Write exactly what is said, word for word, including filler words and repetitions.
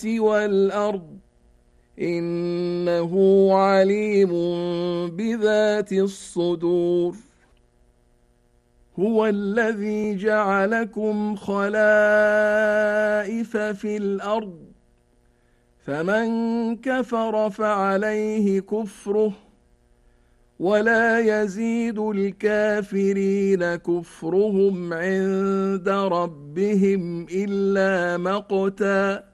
والأرض إنه عليم بذات الصدور. هو الذي جعلكم خلائف في الأرض فمن كفر فعليه كفره ولا يزيد الكافرين كفرهم عند ربهم إلا مقتا